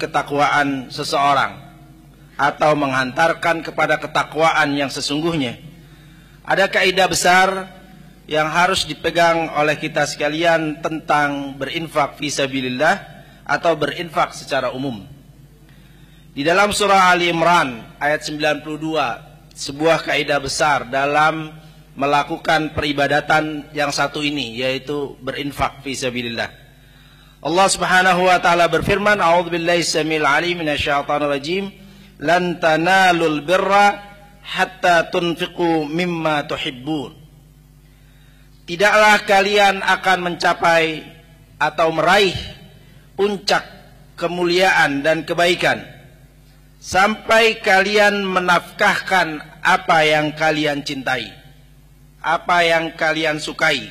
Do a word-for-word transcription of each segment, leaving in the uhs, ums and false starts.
ketakwaan seseorang atau menghantarkan kepada ketakwaan yang sesungguhnya, ada kaidah besar yang harus dipegang oleh kita sekalian tentang berinfak fi sabilillah atau berinfak secara umum. Di dalam surah Ali Imran ayat sembilan puluh dua, sebuah kaidah besar dalam melakukan peribadatan yang satu ini, yaitu berinfak fi sabilillah. Allah Subhanahu wa taala berfirman, a'udzubillahi samil alim minasyaitonir rajim, lan tanalul birra hatta tunfiqu mimma tuhibbun. Tidaklah kalian akan mencapai atau meraih puncak kemuliaan dan kebaikan sampai kalian menafkahkan apa yang kalian cintai, apa yang kalian sukai.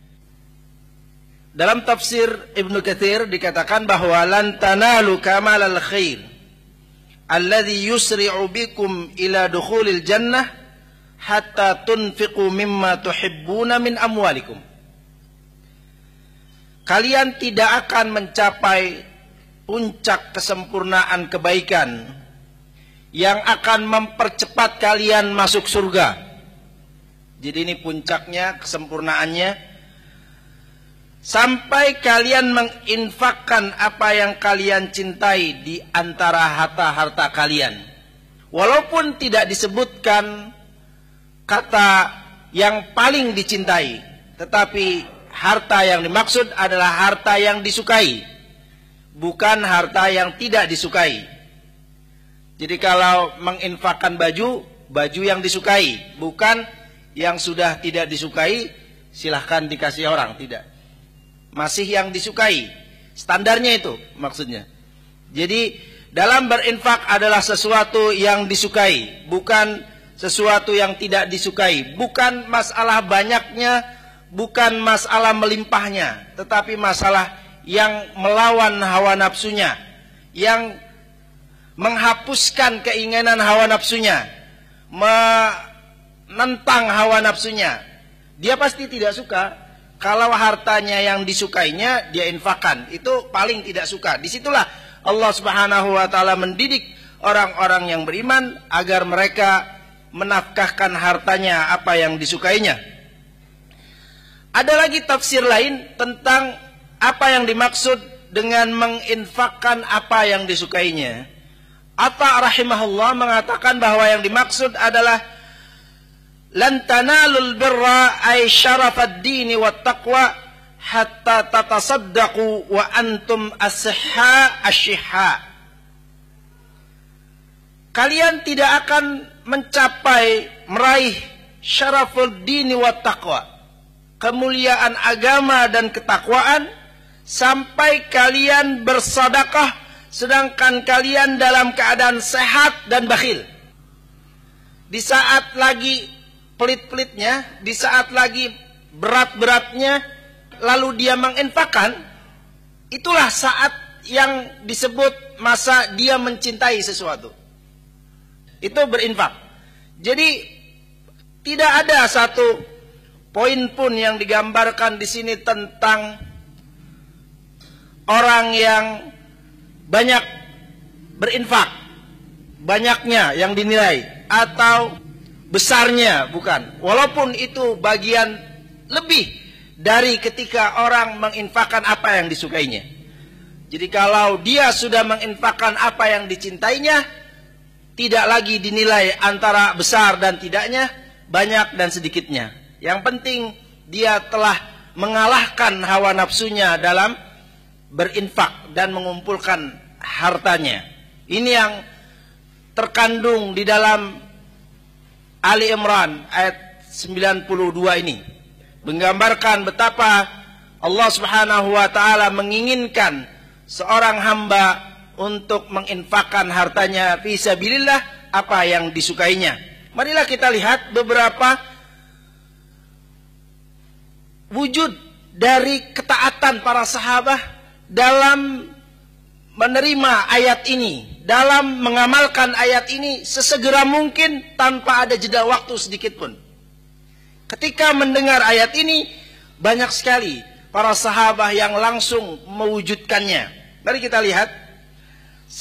Dalam tafsir Ibnu Katsir dikatakan bahwa lan tanalu kamalal khair alladhi yusri'u bikum ila dukhulil jannah hatta tunfiqu mimma tuhibbuna min amwalikum. Kalian tidak akan mencapai puncak kesempurnaan kebaikan yang akan mempercepat kalian masuk surga. Jadi ini puncaknya, kesempurnaannya, sampai kalian menginfakkan apa yang kalian cintai di antara harta-harta kalian. Walaupun tidak disebutkan kata yang paling dicintai, tetapi harta yang dimaksud adalah harta yang disukai, bukan harta yang tidak disukai. Jadi kalau menginfakkan baju, baju yang disukai, bukan yang sudah tidak disukai silahkan dikasih orang, tidak. Masih yang disukai, standarnya itu maksudnya. Jadi dalam berinfak adalah sesuatu yang disukai, bukan sesuatu yang tidak disukai. Bukan masalah banyaknya, bukan masalah melimpahnya, tetapi masalah yang melawan hawa nafsunya, yang menghapuskan keinginan hawa nafsunya, menentang hawa nafsunya. Dia pasti tidak suka kalau hartanya yang disukainya dia infakkan, itu paling tidak suka. Disitulah Allah Subhanahu wa taala mendidik orang-orang yang beriman agar mereka menafkahkan hartanya apa yang disukainya. Ada lagi tafsir lain tentang apa yang dimaksud dengan menginfakkan apa yang disukainya. Atta rahimahullah mengatakan bahwa yang dimaksud adalah lan tanalul birra ay syarafad dini wat taqwa hatta tatasaddaqu wa antum as-sihha asy-syihha. Kalian tidak akan mencapai, meraih syaraful dini wa taqwa, kemuliaan agama dan ketakwaan, sampai kalian bersedekah sedangkan kalian dalam keadaan sehat dan bakhil. Di saat lagi pelit-pelitnya, di saat lagi berat-beratnya, lalu dia menginfakkan, itulah saat yang disebut masa dia mencintai sesuatu. Itu berinfak. Jadi tidak ada satu poin pun yang digambarkan di sini tentang orang yang banyak berinfak, banyaknya yang dinilai, atau besarnya, bukan. Walaupun itu bagian lebih dari ketika orang menginfakkan apa yang disukainya. Jadi kalau dia sudah menginfakkan apa yang dicintainya, tidak lagi dinilai antara besar dan tidaknya, banyak dan sedikitnya. Yang penting dia telah mengalahkan hawa nafsunya dalam berinfak dan mengumpulkan hartanya. Ini yang terkandung di dalam Ali Imran ayat sembilan puluh dua ini, menggambarkan betapa Allah Subhanahu wa taala menginginkan seorang hamba untuk menginfakkan hartanya fi sabilillah apa yang disukainya. Marilah kita lihat beberapa wujud dari ketaatan para sahabat dalam menerima ayat ini, dalam mengamalkan ayat ini sesegera mungkin tanpa ada jeda waktu sedikit pun. Ketika mendengar ayat ini, banyak sekali para sahabat yang langsung mewujudkannya. Mari kita lihat